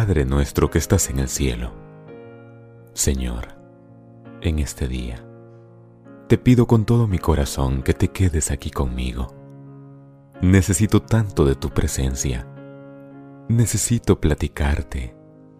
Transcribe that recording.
Padre nuestro que estás en el cielo. Señor, en este día, te pido con todo mi corazón que te quedes aquí conmigo. Necesito tanto de tu presencia. Necesito platicarte,